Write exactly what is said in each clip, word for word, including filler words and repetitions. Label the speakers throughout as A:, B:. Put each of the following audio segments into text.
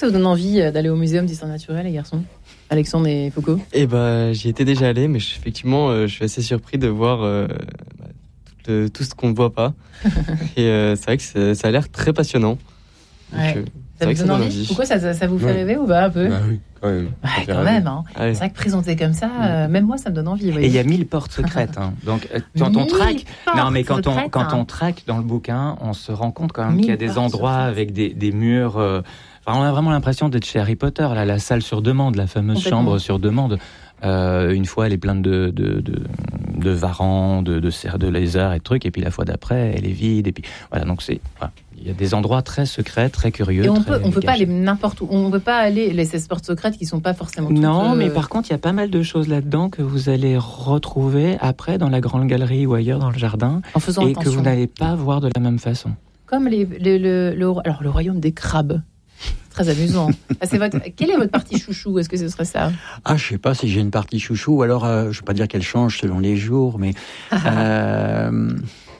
A: ça vous donne envie d'aller au muséum d'histoire naturelle, les garçons ? Alexandre et Foucault ?
B: Eh ben, j'y étais déjà allé, mais je, effectivement, euh, je suis assez surpris de voir euh, bah, tout, le, tout ce qu'on ne voit pas. Et euh, c'est vrai que c'est, ça a l'air très passionnant. Donc,
A: ouais.
B: euh,
A: ça vous donne envie, envie Pourquoi ça, ça, ça vous fait ouais. rêver ou pas un peu ?
C: Bah oui, quand même.
A: Ouais, quand même. Hein. Ah oui. C'est vrai que présenter comme ça, euh, même moi, ça me donne envie.
D: Et il y a mille portes secrètes. Hein. Donc, quand on traque, non, mais quand on quand
A: hein.
D: on traque dans le bouquin, on se rend compte quand même qu'il y a des endroits avec des, des murs. Euh, enfin, on a vraiment l'impression d'être chez Harry Potter, là, la salle sur demande, la fameuse chambre sur demande. Euh, une fois, elle est pleine de de de, de varans, de de cerfs de lézards et de trucs, et puis la fois d'après, elle est vide. Et puis voilà, donc c'est. Voilà. Il y a des endroits très secrets, très curieux.
A: Et on
D: très
A: peut, on peut pas aller n'importe où. On ne peut pas aller les ces portes secrètes qui sont pas forcément. Toutes
D: non,
A: euh...
D: mais par contre, il y a pas mal de choses là-dedans que vous allez retrouver après dans la grande galerie ou ailleurs dans le jardin,
A: en faisant
D: et
A: attention.
D: que vous n'allez pas voir de la même façon.
A: Comme les, les, le, le, alors le royaume des crabes. Très amusant. Ah, c'est votre... Quelle est votre partie chouchou ? Est-ce que ce serait ça ?
E: Ah, je sais pas si j'ai une partie chouchou. Alors, euh, je vais pas dire qu'elle change selon les jours, mais. euh...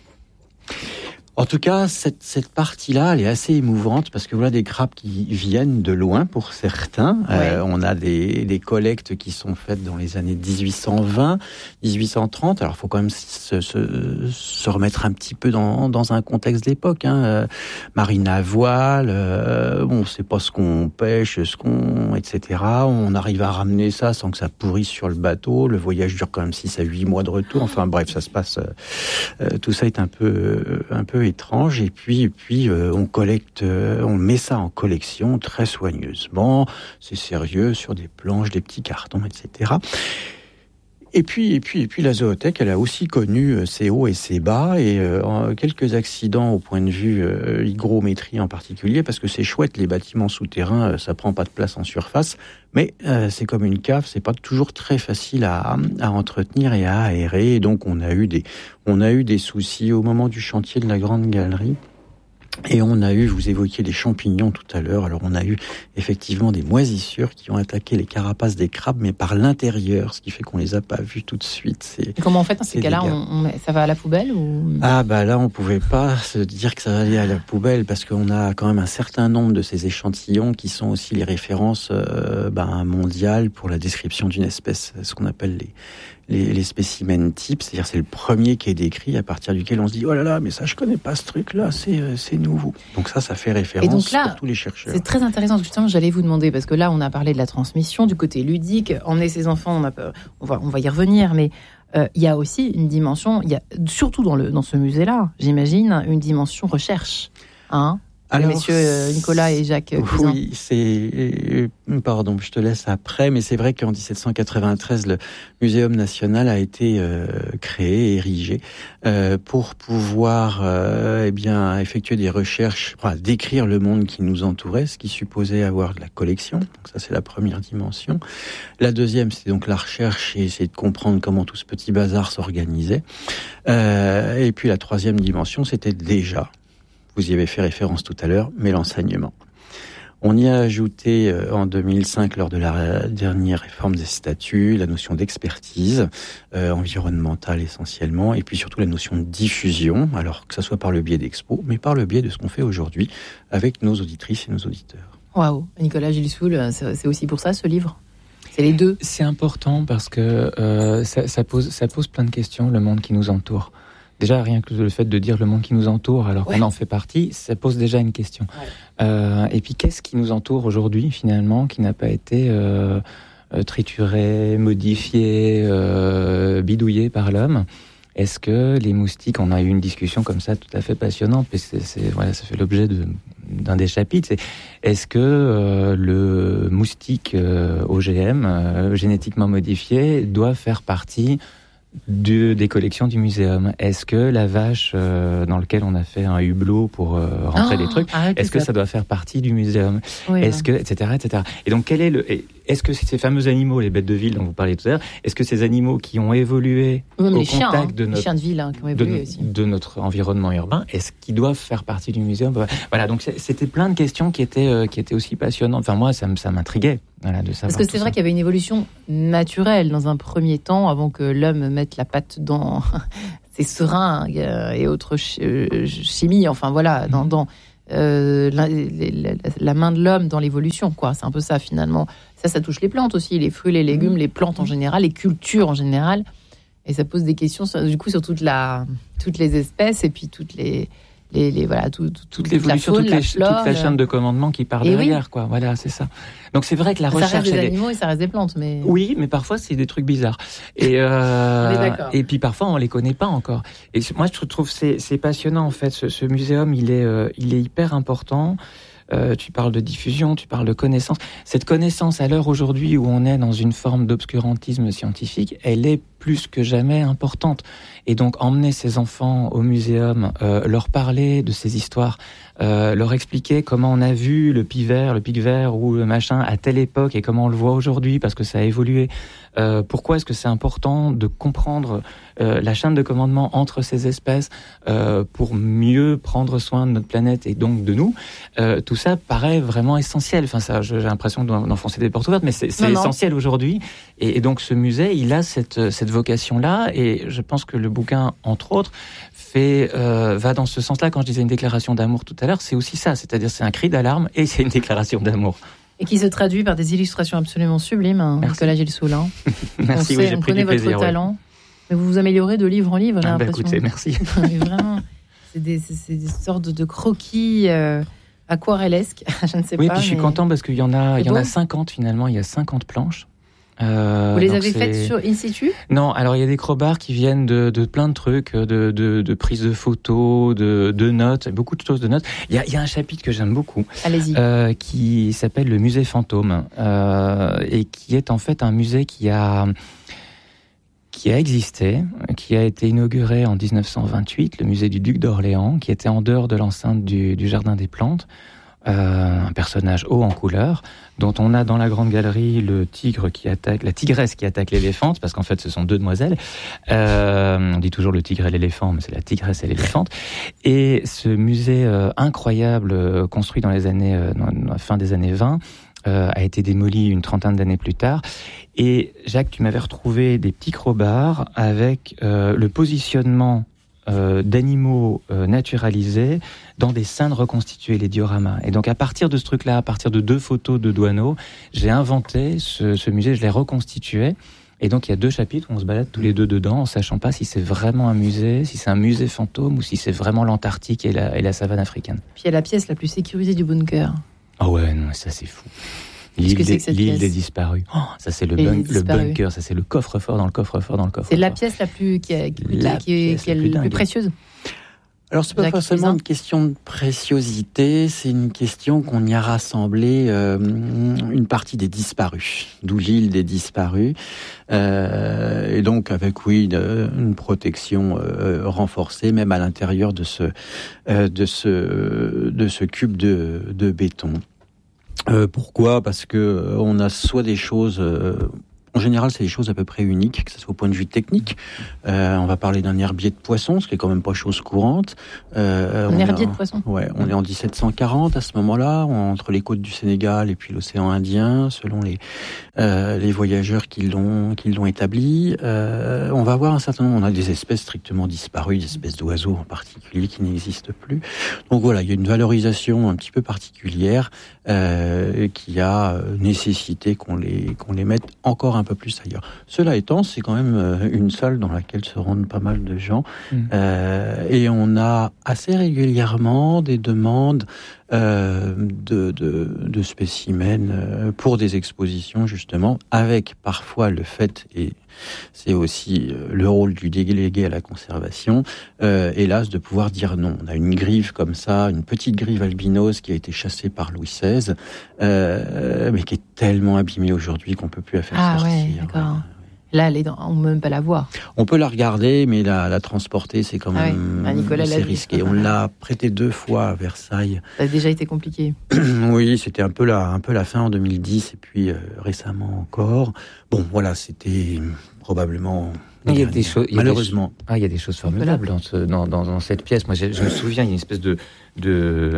E: En tout cas, cette, cette partie-là, elle est assez émouvante parce que voilà des crabes qui viennent de loin pour certains. Ouais. Euh, on a des, des collectes qui sont faites dans les années dix-huit cent vingt, dix-huit cent trente. Alors, il faut quand même se, se, se remettre un petit peu dans, dans un contexte d'époque. Hein. Euh, marine à voile, euh, bon, on ne sait pas ce qu'on pêche, ce qu'on, et cetera. On arrive à ramener ça sans que ça pourrisse sur le bateau. Le voyage dure quand même six à huit mois de retour. Enfin, bref, ça se passe. Euh, tout ça est un peu, euh, un peu étrange, et puis, et puis euh, on collecte, euh, on met ça en collection très soigneusement, c'est sérieux, sur des planches, des petits cartons, et cetera. Et puis, et puis, et puis, la zoothèque, elle a aussi connu ses hauts et ses bas, et euh, quelques accidents au point de vue euh, hygrométrie en particulier, parce que c'est chouette, les bâtiments souterrains, ça prend pas de place en surface, mais euh, c'est comme une cave, c'est pas toujours très facile à, à entretenir et à aérer, et donc on a eu des, on a eu des soucis au moment du chantier de la Grande Galerie. Et on a eu, vous évoquiez les champignons tout à l'heure, alors on a eu effectivement des moisissures qui ont attaqué les carapaces des crabes, mais par l'intérieur, ce qui fait qu'on les a pas vus tout de suite. C'est,
A: comment on fait dans ces cas-là, on, on, ça va à la poubelle ou...
E: Ah bah là, on pouvait pas se dire que ça allait à la poubelle, parce qu'on a quand même un certain nombre de ces échantillons qui sont aussi les références euh, bah, mondiales pour la description d'une espèce, ce qu'on appelle les Les, les spécimens types, c'est-à-dire c'est le premier qui est décrit à partir duquel on se dit oh là là, mais ça je connais pas ce truc-là, c'est c'est nouveau. Donc ça, ça fait référence.
A: Et donc là,
E: pour tous les chercheurs.
A: C'est très intéressant. Justement, j'allais vous demander parce que là, on a parlé de la transmission, du côté ludique, emmener ses enfants. On a, on va, on va y revenir, mais il euh, y a aussi une dimension. Il y a surtout dans le dans ce musée-là, j'imagine, une dimension recherche, hein. Alors, les messieurs Nicolas et Jacques Cuisin.
E: Oui, c'est... Pardon, je te laisse après, mais c'est vrai qu'en dix-sept cent quatre-vingt-treize, le Muséum national a été euh, créé, érigé, euh, pour pouvoir euh, eh bien, effectuer des recherches, enfin, décrire le monde qui nous entourait, ce qui supposait avoir de la collection. Donc ça, c'est la première dimension. La deuxième, c'est donc la recherche et essayer de comprendre comment tout ce petit bazar s'organisait. Euh, et puis la troisième dimension, c'était déjà... Vous y avez fait référence tout à l'heure, mais l'enseignement. On y a ajouté euh, en deux mille cinq, lors de la dernière réforme des statuts, la notion d'expertise euh, environnementale essentiellement, et puis surtout la notion de diffusion, alors que ça soit par le biais d'expos, mais par le biais de ce qu'on fait aujourd'hui avec nos auditrices et nos auditeurs.
A: Waouh, Nicolas Gilsoul, c'est, c'est aussi pour ça ce livre ? C'est les deux ?
D: C'est important parce que euh, ça, ça, pose, ça pose plein de questions, le monde qui nous entoure. Déjà, rien que le fait de dire le monde qui nous entoure alors ouais. qu'on en fait partie, ça pose déjà une question. Ouais. Euh, et puis, qu'est-ce qui nous entoure aujourd'hui, finalement, qui n'a pas été euh, trituré, modifié, euh, bidouillé par l'homme ? Est-ce que les moustiques, on a eu une discussion comme ça tout à fait passionnante, et c'est, c'est, voilà, ça fait l'objet de, d'un des chapitres, c'est est-ce que euh, le moustique euh, O G M, euh, génétiquement modifié, doit faire partie De, des collections du muséum? Est-ce que la vache euh, dans laquelle on a fait un hublot pour euh, rentrer oh, des trucs, est-ce que ça. ça doit faire partie du muséum? Oui, est-ce ouais. que, et cetera, et cetera. Et donc, quel est le, est-ce que ces fameux animaux, les bêtes de ville dont vous parliez tout à l'heure, est-ce que ces animaux qui ont évolué
A: oui,
D: au
A: les
D: contact
A: chiens, hein,
D: de notre,
A: les chiens de ville hein, qui ont évolué
D: de,
A: aussi.
D: de notre environnement urbain, est-ce qu'ils doivent faire partie du muséum? Voilà, donc c'était plein de questions qui étaient euh, qui étaient aussi passionnantes. Enfin, moi, ça, ça m'intriguait. Voilà, de savoir.
A: Parce que c'est vrai
D: ça.
A: qu'il y avait une évolution naturelle dans un premier temps, avant que l'homme mette la patte dans ses seringues et autres ch- chimies. Enfin voilà, dans, dans euh, la, la, la main de l'homme dans l'évolution, quoi. C'est un peu ça, finalement. Ça, ça touche les plantes aussi, les fruits, les légumes, les plantes en général, les cultures en général. Et ça pose des questions, du coup, sur toute la, toutes les espèces et puis toutes les... Les, les, voilà, tout, tout,
D: toute l'évolution, toute, la toute la chaîne de commandement qui part derrière, oui. quoi. Voilà, c'est ça. Donc c'est vrai que la
A: ça
D: recherche...
A: Ça reste des
D: elle
A: animaux
D: est...
A: et ça reste des plantes, mais...
D: Oui, mais parfois c'est des trucs bizarres. Et, euh... et puis parfois on les connaît pas encore. Et moi je trouve c'est, c'est passionnant en fait. Ce, ce muséum, il est, euh, il est hyper important. Euh, tu parles de diffusion, tu parles de connaissance. Cette connaissance, à l'heure aujourd'hui où on est dans une forme d'obscurantisme scientifique, elle est plus que jamais importante. Et donc, emmener ces enfants au muséum, euh, leur parler de ces histoires, euh, leur expliquer comment on a vu le pic vert, le pic vert ou le machin à telle époque et comment on le voit aujourd'hui parce que ça a évolué. Euh, pourquoi est-ce que c'est important de comprendre euh, la chaîne de commandement entre ces espèces euh, pour mieux prendre soin de notre planète et donc de nous. Euh, tout ça paraît vraiment essentiel. Enfin, ça, j'ai l'impression d'enfoncer des portes ouvertes, mais c'est, c'est essentiel aujourd'hui. Et, et donc, ce musée, il a cette, cette vocation-là. Et je pense que le bouquin, entre autres, fait, euh, va dans ce sens-là. Quand je disais une déclaration d'amour tout à l'heure, c'est aussi ça. C'est-à-dire, c'est un cri d'alarme et c'est une déclaration d'amour.
A: Et qui se traduit par des illustrations absolument sublimes, hein, Nicolas Gilles-Soulin.
D: Merci,
A: on
D: oui,
A: sait,
D: j'ai
A: on
D: pris
A: connaît
D: du plaisir.
A: votre talent,
D: ouais.
A: mais vous vous améliorez de livre en livre, j'ai
D: ah bah
A: l'impression.
D: Écoutez, merci.
A: Mais vraiment, c'est des, c'est, c'est des sortes de croquis euh, aquarellesques, je ne sais
D: oui,
A: pas.
D: Oui, puis je suis
A: mais...
D: content parce qu'il y en a, il y en
A: beau.
D: a cinquante finalement, il y a cinquante planches. Euh,
A: Vous les avez
D: c'est...
A: faites sur in situ ?
D: Non, alors il y a des crowbars qui viennent de, de plein de trucs, de, de, de prises de photos, de, de notes, beaucoup de choses de notes. Il y a, il y a un chapitre que j'aime beaucoup,
A: Allez-y.
D: Euh, qui s'appelle le musée fantôme, euh, et qui est en fait un musée qui a qui a existé, qui a été inauguré en dix-neuf cent vingt-huit, le musée du Duc d'Orléans, qui était en dehors de l'enceinte du, du Jardin des Plantes. Euh, un personnage haut en couleur, dont on a dans la grande galerie le tigre qui attaque, la tigresse qui attaque l'éléphante, parce qu'en fait ce sont deux demoiselles. Euh, on dit toujours le tigre et l'éléphant, mais c'est la tigresse et l'éléphante. Et ce musée euh, incroyable, euh, construit dans les années, euh, dans la fin des années vingt, euh, a été démoli une trentaine d'années plus tard. Et Jacques, tu m'avais retrouvé des petits crowbars avec euh, le positionnement Euh, d'animaux euh, naturalisés dans des scènes reconstituées, les dioramas. Et donc à partir de ce truc-là, à partir de deux photos de Douaneau, j'ai inventé ce, ce musée, je l'ai reconstitué. Et donc il y a deux chapitres où on se balade tous les deux dedans, en sachant pas si c'est vraiment un musée, si c'est un musée fantôme ou si c'est vraiment l'Antarctique et la, et la savane africaine.
A: Puis il y a la pièce la plus sécurisée du bunker.
D: Ah ouais, non, ça c'est fou. L'île,
A: que
D: des,
A: c'est que
D: l'île
A: pièce
D: des disparus. Oh, ça c'est le, bun- le bunker, ça c'est le coffre-fort dans le coffre-fort dans le coffre-fort.
A: C'est la pièce la plus qui est, qui,
D: La
A: qui est,
D: pièce
A: qui est
D: la plus
A: la plus
D: dingue.
A: précieuse.
E: Alors, c'est pas
A: Jacques
E: forcément
A: Cuisin.
E: une question de préciosité, c'est une question qu'on y a rassemblé euh, une partie des disparus, d'où l'île des disparus. Euh, et donc, avec, oui, de, une protection euh, renforcée, même à l'intérieur de ce, euh, de ce, de ce cube de, de béton. Euh, pourquoi ? Parce que euh, on a soit des choses... Euh, En général, c'est des choses à peu près uniques, que ce soit au point de vue technique. Euh, on va parler d'un herbier de poisson, ce qui est quand même pas chose courante. Euh,
A: Un
E: on
A: herbier
E: est en,
A: de poisson.
E: Ouais, on est en dix-sept cent quarante à ce moment-là, entre les côtes du Sénégal et puis l'océan Indien, selon les euh, les voyageurs qui l'ont qui l'ont établi. Euh, on va voir un certain nombre. On a des espèces strictement disparues, des espèces d'oiseaux en particulier qui n'existent plus. Donc voilà, il y a une valorisation un petit peu particulière euh, qui a nécessité qu'on les qu'on les mette encore un un peu plus ailleurs. Cela étant, c'est quand même une salle dans laquelle se rendent pas mal de gens. Mmh. Euh, et on a assez régulièrement des demandes euh, de, de, de spécimens pour des expositions, justement, avec parfois le fait, et c'est aussi le rôle du délégué à la conservation, euh, hélas, de pouvoir dire non. On a une grive comme ça, une petite grive albinos qui a été chassée par Louis seize, euh, mais qui est tellement abîmée aujourd'hui qu'on peut plus la faire
A: ah,
E: sortir.
A: Ouais, d'accord. Ouais. Là, elle est dans... on ne peut même pas la voir.
E: On peut la regarder, mais la, la transporter, c'est quand même
A: ah oui. Nicolas
E: c'est risqué. On l'a prêtée deux fois à Versailles.
A: Ça a déjà été compliqué.
E: Oui, c'était un peu la, un peu la fin en deux mille dix, et puis euh, récemment encore. Bon, voilà, c'était probablement...
D: Il y a des choses,
E: malheureusement.
D: Il y a des, ah, il y a des choses formidables dans, ce, dans, dans, dans cette pièce. Moi, je, je me souviens, il y a une espèce de... de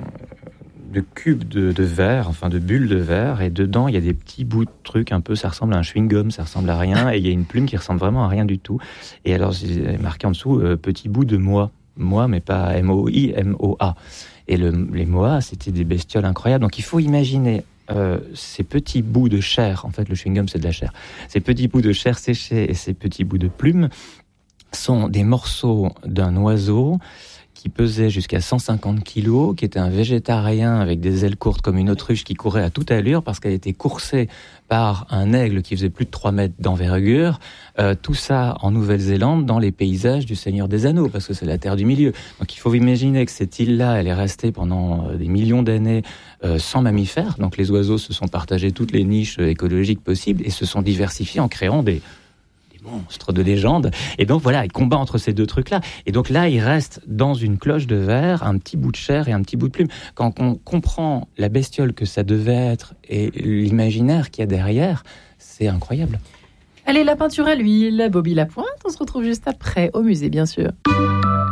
D: de cubes de, de verre, enfin de bulles de verre, et dedans il y a des petits bouts de trucs un peu, ça ressemble à un chewing-gum, ça ressemble à rien, et il y a une plume qui ressemble vraiment à rien du tout. Et alors j'ai marqué en dessous euh, petit bout de moi, moi mais pas M O I, M O A. Et le, les moas, c'était des bestioles incroyables. Donc il faut imaginer euh, ces petits bouts de chair, en fait le chewing-gum c'est de la chair, ces petits bouts de chair séchée et ces petits bouts de plumes sont des morceaux d'un oiseau qui pesait jusqu'à cent cinquante kilos, qui était un végétarien avec des ailes courtes comme une autruche qui courait à toute allure parce qu'elle était coursée par un aigle qui faisait plus de trois mètres d'envergure. Euh, tout ça en Nouvelle-Zélande, dans les paysages du Seigneur des Anneaux, parce que c'est la terre du milieu. Donc il faut imaginer que cette île-là, elle est restée pendant des millions d'années euh, sans mammifères. Donc les oiseaux se sont partagés toutes les niches écologiques possibles et se sont diversifiés en créant des monstre de légende. Et donc voilà, il combat entre ces deux trucs-là. Et donc là, il reste dans une cloche de verre un petit bout de chair et un petit bout de plume. Quand on comprend la bestiole que ça devait être et l'imaginaire qu'il y a derrière, c'est incroyable.
A: Allez, la peinture à l'huile, Bobby Lapointe, on se retrouve juste après au musée, bien sûr.